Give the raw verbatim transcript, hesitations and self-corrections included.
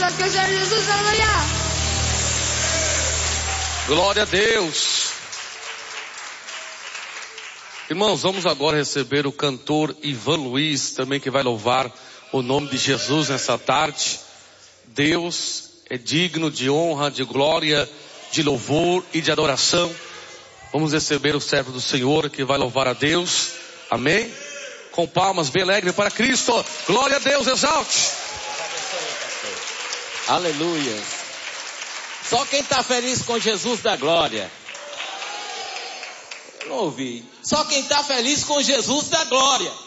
aplausos que o Senhor Jesus, aleluia. Glória a Deus. Irmãos, vamos agora receber o cantor Ivan Luiz, também que vai louvar o nome de Jesus nessa tarde. Deus é digno de honra, de glória, de louvor e de adoração. Vamos receber o servo do Senhor que vai louvar a Deus. Amém? Com palmas bem alegres para Cristo. Glória a Deus, exalte. Aleluia. Só quem está feliz com Jesus da glória. Eu não ouvi. Só quem está feliz com Jesus da glória.